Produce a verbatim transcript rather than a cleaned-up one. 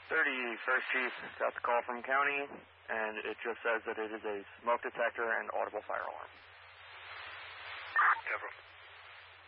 thirty, First Chief, got the call from County, and it just says that it is a smoke detector and audible fire alarm.